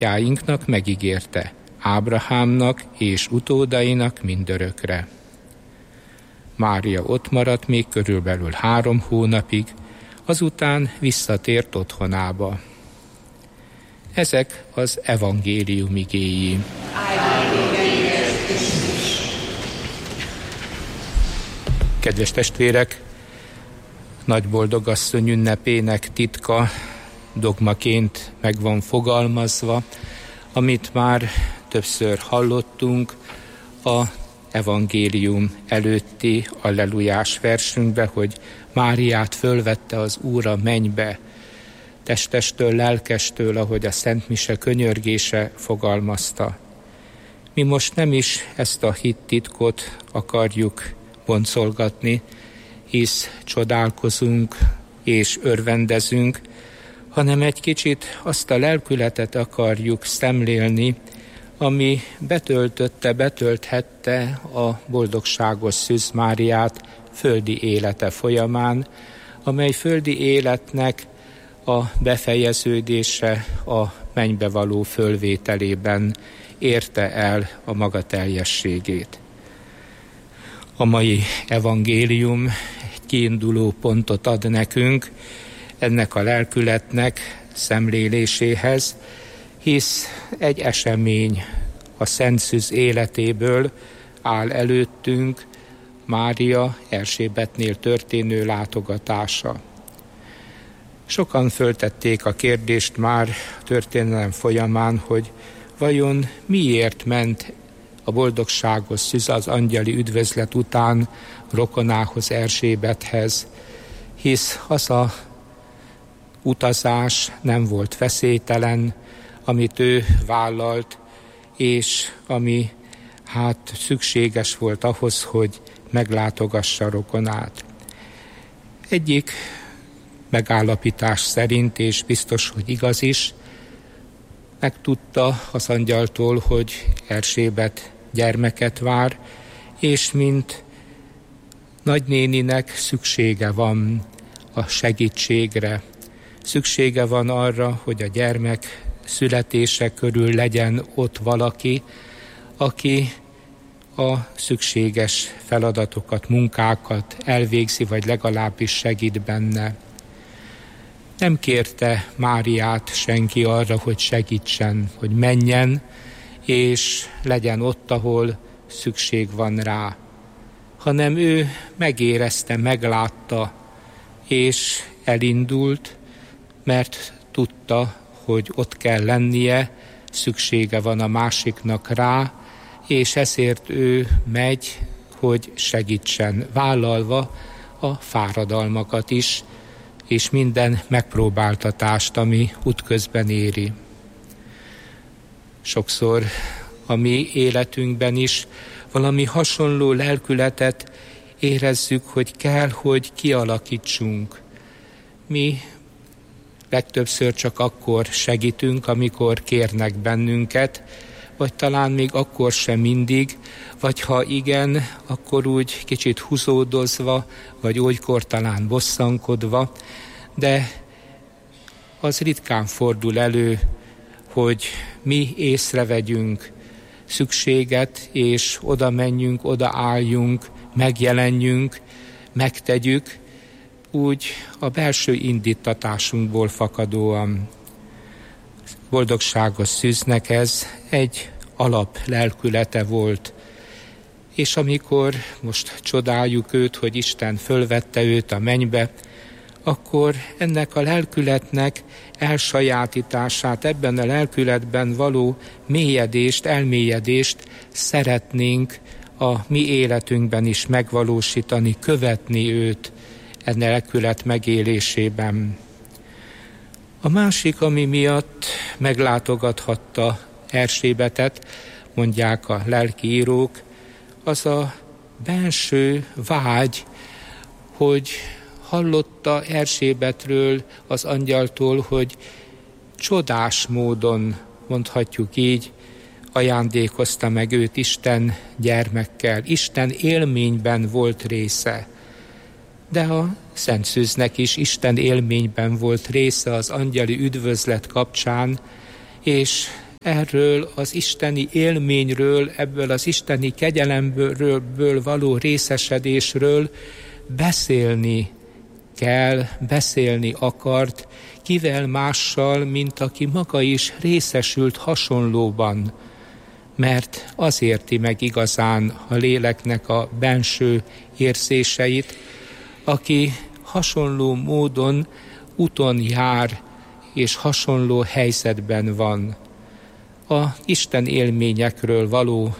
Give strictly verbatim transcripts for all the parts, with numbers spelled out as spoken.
Jáinknak megígérte, Ábrahámnak és utódainak mindörökre. Mária ott maradt még körülbelül három hónapig, azután visszatért otthonába. Ezek az evangélium igéi. Kedves testvérek, Nagyboldogasszony ünnepének titka dogmaként meg van fogalmazva, amit már többször hallottunk a evangélium előtti allelujás versünkbe, hogy Máriát fölvette az Úr a mennybe, testestől, lelkestől, ahogy a Szent Mise könyörgése fogalmazta. Mi most nem is ezt a hittitkot akarjuk boncolgatni, hisz csodálkozunk és örvendezünk, hanem egy kicsit azt a lelkületet akarjuk szemlélni, ami betöltötte, betölthette a boldogságos Szűz Máriát földi élete folyamán, amely földi életnek a befejeződése a mennybe való fölvételében érte el a maga teljességét. A mai evangélium egy kiinduló pontot ad nekünk ennek a lelkületnek szemléléséhez, hisz egy esemény a Szent Szűz életéből áll előttünk, Mária Erzsébetnél történő látogatása. Sokan föltették a kérdést már a történelem folyamán, hogy vajon miért ment a boldogságos Szűz az angyali üdvözlet után rokonához, Erzsébethez, hisz az a utazás nem volt veszélytelen, amit ő vállalt, és ami hát szükséges volt ahhoz, hogy meglátogassa rokonát. Egyik megállapítás szerint, és biztos, hogy igaz is, megtudta az angyaltól, hogy Erzsébet gyermeket vár, és mint nagynéninek szüksége van a segítségre, szüksége van arra, hogy a gyermek születése körül legyen ott valaki, aki a szükséges feladatokat, munkákat elvégzi, vagy legalábbis segít benne. Nem kérte Máriát senki arra, hogy segítsen, hogy menjen, és legyen ott, ahol szükség van rá, hanem ő megérezte, meglátta, és elindult, mert tudta, hogy ott kell lennie, szüksége van a másiknak rá, és ezért ő megy, hogy segítsen, vállalva a fáradalmakat is, és minden megpróbáltatást, ami útközben éri. Sokszor a mi életünkben is valami hasonló lelkületet érezzük, hogy kell, hogy kialakítsunk. Mi legtöbbször csak akkor segítünk, amikor kérnek bennünket, vagy talán még akkor sem mindig, vagy ha igen, akkor úgy kicsit húzódozva, vagy olykor talán bosszankodva, de az ritkán fordul elő, hogy mi észrevegyünk szükséget, és oda menjünk, oda álljunk, megjelenjünk, megtegyük, úgy a belső indítatásunkból fakadóan. Boldogságos Szűznek ez egy alap lelkülete volt, és amikor most csodáljuk őt, hogy Isten fölvette őt a mennybe, akkor ennek a lelkületnek elsajátítását, ebben a lelkületben való mélyedést, elmélyedést szeretnénk a mi életünkben is megvalósítani, követni őt ennek a lelkület megélésében. A másik, ami miatt meglátogathatta Erzsébetet, mondják a lelkiírók, az a belső vágy, hogy hallotta Erzsébetről az angyaltól, hogy csodás módon, mondhatjuk így, ajándékozta meg őt Isten gyermekkel. Isten élményben volt része. De a Szent Szűznek is Isten élményben volt része az angyali üdvözlet kapcsán, és erről az isteni élményről, ebből az isteni kegyelemből való részesedésről beszélni kell, beszélni akart, kivel mással, mint aki maga is részesült hasonlóban, mert az érti meg igazán a léleknek a benső érzéseit, aki hasonló módon úton jár, és hasonló helyzetben van. A Isten élményekről való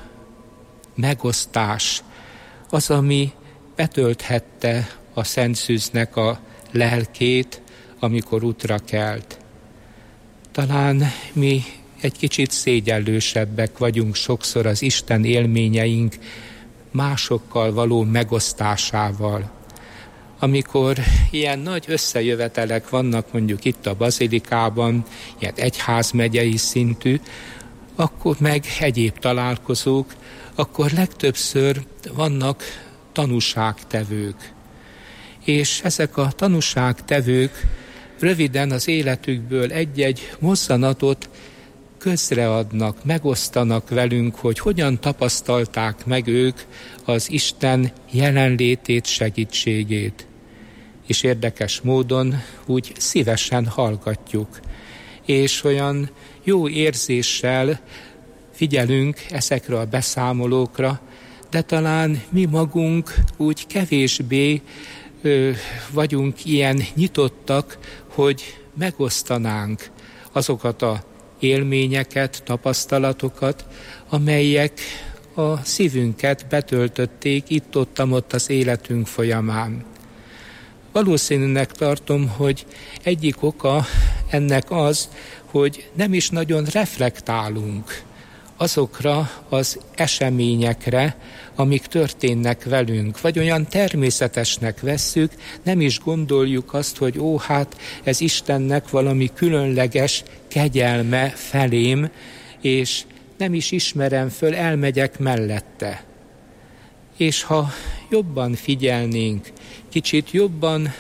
megosztás az, ami betölthette a Szent Szűznek a lelkét, amikor útra kelt. Talán mi egy kicsit szégyellősebbek vagyunk sokszor az Isten élményeink másokkal való megosztásával. Amikor ilyen nagy összejövetelek vannak mondjuk itt a bazilikában, ilyen egyházmegyei szintű, akkor meg egyéb találkozók, akkor legtöbbször vannak tanúságtevők. És ezek a tanúságtevők röviden az életükből egy-egy mozzanatot közreadnak, megosztanak velünk, hogy hogyan tapasztalták meg ők az Isten jelenlétét, segítségét. És érdekes módon úgy szívesen hallgatjuk, és olyan jó érzéssel figyelünk ezekre a beszámolókra, de talán mi magunk úgy kevésbé ö, vagyunk ilyen nyitottak, hogy megosztanánk azokat a élményeket, tapasztalatokat, amelyek a szívünket betöltötték itt-ott-ott az életünk folyamán. Valószínűnek tartom, hogy egyik oka ennek az, hogy nem is nagyon reflektálunk azokra az eseményekre, amik történnek velünk, vagy olyan természetesnek vesszük, nem is gondoljuk azt, hogy ó, hát ez Istennek valami különleges kegyelme felém, és nem is ismerem föl, elmegyek mellette. És ha jobban figyelnénk, kicsit jobban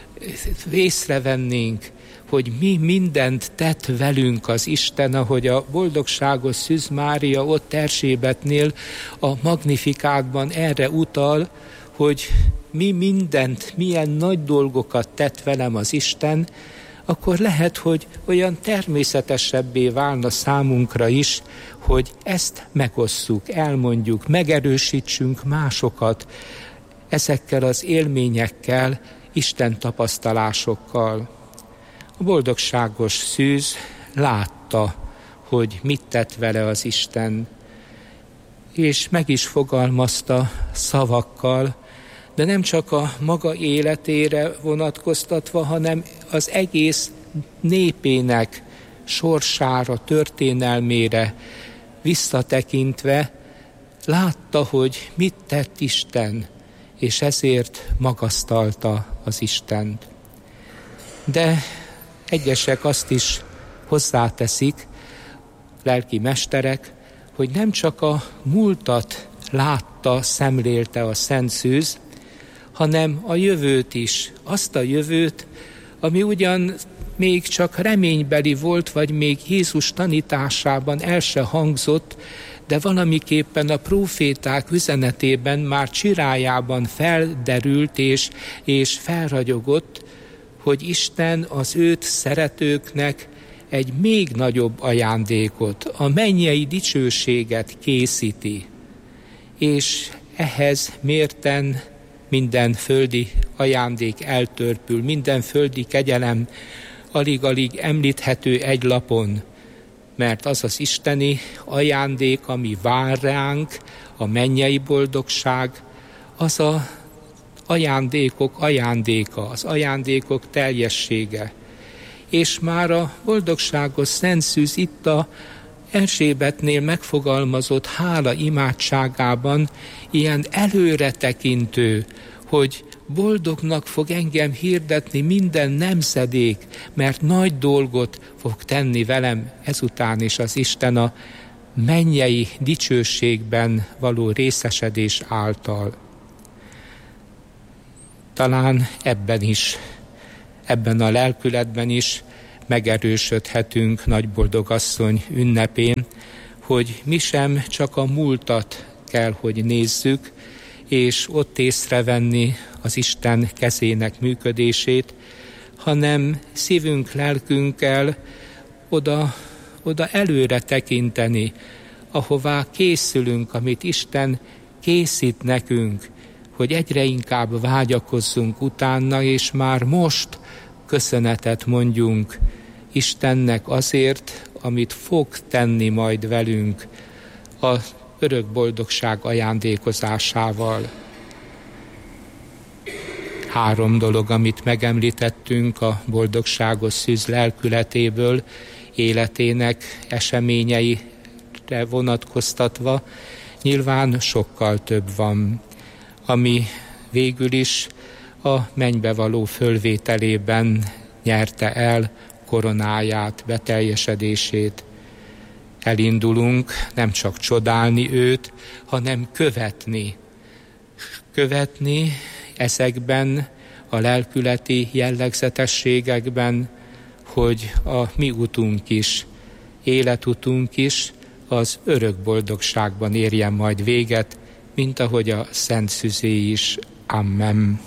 észrevennénk, hogy mi mindent tett velünk az Isten, ahogy a boldogságos Szűz Mária ott Erzsébetnél a Magnifikátban erre utal, hogy mi mindent, milyen nagy dolgokat tett velem az Isten, akkor lehet, hogy olyan természetesebbé válna számunkra is, hogy ezt megosszuk, elmondjuk, megerősítsünk másokat ezekkel az élményekkel, Isten tapasztalásokkal. A boldogságos Szűz látta, hogy mit tett vele az Isten, és meg is fogalmazta szavakkal, de nem csak a maga életére vonatkoztatva, hanem az egész népének sorsára, történelmére visszatekintve látta, hogy mit tett Isten, és ezért magasztalta az Istent. De egyesek azt is hozzáteszik, lelki mesterek, hogy nem csak a múltat látta, szemlélte a Szent Szűz, hanem a jövőt is, azt a jövőt, ami ugyan még csak reménybeli volt, vagy még Jézus tanításában el se hangzott, de valamiképpen a próféták üzenetében már csirájában felderült és, és felragyogott, hogy Isten az őt szeretőknek egy még nagyobb ajándékot, a mennyei dicsőséget készíti. És ehhez mérten minden földi ajándék eltörpül, minden földi kegyelem alig-alig említhető egy lapon, mert az az isteni ajándék, ami vár ránk, a mennyei boldogság, az a ajándékok ajándéka, az ajándékok teljessége. És már a boldogságos Szent Szűz itt a Erzsébetnél megfogalmazott hála imádságában ilyen előretekintő, hogy boldognak fog engem hirdetni minden nemzedék, mert nagy dolgot fog tenni velem ezután is az Isten a mennyei dicsőségben való részesedés által. Talán ebben is, ebben a lelkületben is megerősödhetünk Nagyboldogasszony ünnepén, hogy mi sem csak a múltat kell, hogy nézzük, és ott észrevenni az Isten kezének működését, hanem szívünk, lelkünkkel oda, oda előre tekinteni, ahová készülünk, amit Isten készít nekünk, hogy egyre inkább vágyakozzunk utána, és már most köszönetet mondjunk Istennek azért, amit fog tenni majd velünk az örök boldogság ajándékozásával. Három dolog, amit megemlítettünk a boldogságos szűz lelkületéből, életének eseményeire vonatkoztatva, nyilván sokkal több van, ami végül is a mennybe való fölvételében nyerte el koronáját, beteljesedését. Elindulunk nem csak csodálni őt, hanem követni. Követni ezekben a lelkületi jellegzetességekben, hogy a mi utunk is, életutunk is az örök boldogságban érjen majd véget, mint ahogy a Szent Szüzé is. Amen.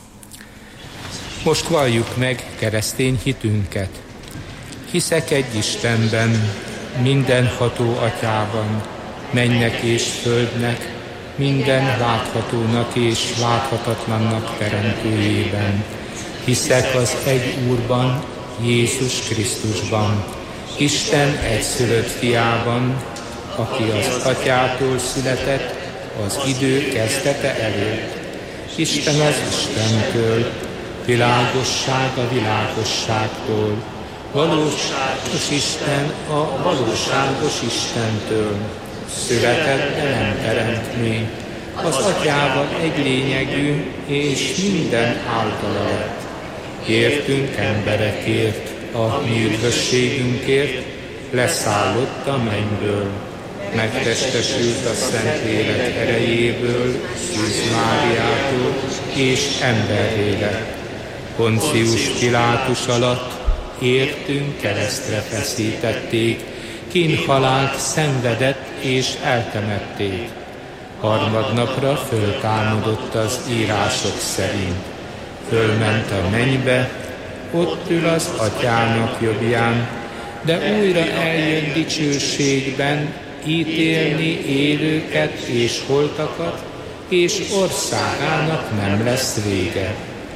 Most valljuk meg keresztény hitünket. Hiszek egy Istenben, mindenható Atyában, mennek és földnek, minden láthatónak és láthatatlannak teremtőjében. Hiszek az egy Úrban, Jézus Krisztusban, Isten egyszülött fiában, aki az Atyától született az idő kezdete előtt. Isten az Istentől, világosság a világosságtól, valóságos Isten a valóságos Istentől, született, de nem teremt még, az Atyával egy lényegű, és minden általa lett. Értünk emberekért, a mi üdvösségünkért, leszállott a mennyből, megtestesült a Szentlélek erejéből, Szűz Máriától, és emberré lett. Poncius Pilátus alatt értünk keresztre feszítették, kínhalált szenvedett és eltemették. Harmadnapra föltámadott az írások szerint. Fölment a mennybe, ott ül az Atyának jobbján, de újra eljön dicsőségben ítélni élőket és holtakat, és országának nem lesz vége.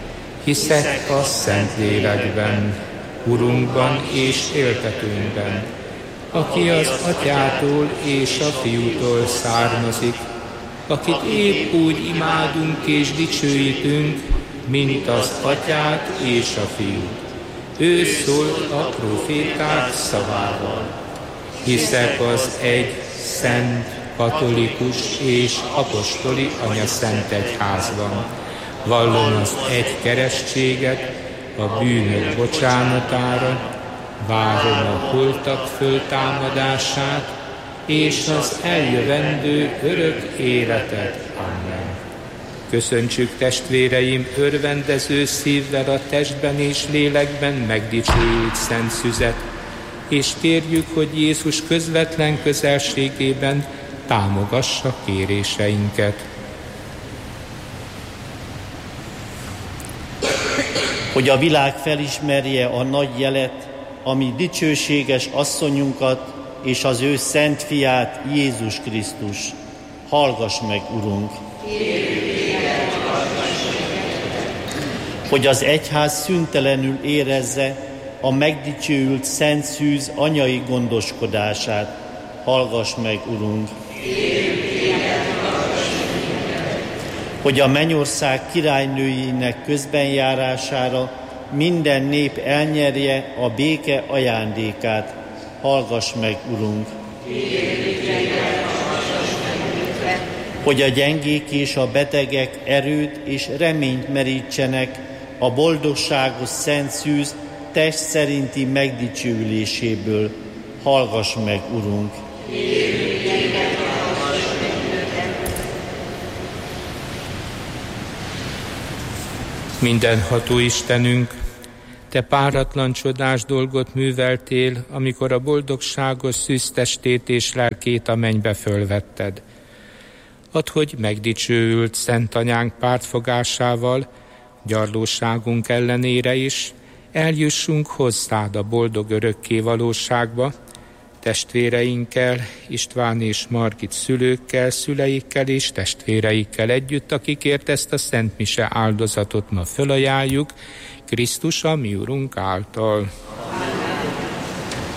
Hiszek a Szentlélekben, Urunkban és éltetőnkben, aki az Atyától és a Fiútól származik, akit épp úgy imádunk és dicsőítünk, mint az Atyát és a Fiút. Ő szólt a proféták szavával. Hiszek az egy szent, katolikus és apostoli anyaszent egyházban. Vallom az egy keresztséget a bűnök bocsánatára, várom a holtak föltámadását és az eljövendő örök életet. Amen. Köszöntsük, testvéreim, örvendező szívvel a testben és lélekben megdicsőült Szent Szüzet, és kérjük, hogy Jézus közvetlen közelségében támogassa kéréseinket. Hogy a világ felismerje a nagy jelet, ami dicsőséges asszonyunkat és az ő szent fiát, Jézus Krisztus. Hallgass meg, Urunk! Hogy az egyház szüntelenül érezze a megdicsőült Szent Szűz anyai gondoskodását. Hallgass meg, Urunk! Hogy a mennyország királynőinek közbenjárására minden nép elnyerje a béke ajándékát. Hallgass meg, Urunk! Hogy a gyengék és a betegek erőt és reményt merítsenek a boldogságos Szent Szűz test szerinti megdicsőüléséből. Hallgass meg, Urunk! Mindenható Istenünk, te páratlan csodás dolgot műveltél, amikor a boldogságos szűz testét és lelkét a mennybe fölvetted. Add, hogy megdicsőült Szent Anyánk pártfogásával, gyarlóságunk ellenére is, eljussunk hozzád a boldog örökké valóságba, testvéreinkkel, István és Margit szülőkkel, szüleikkel és testvéreikkel együtt, akikért ezt a Szent Mise áldozatot ma fölajánljuk, Krisztus a mi Urunk által.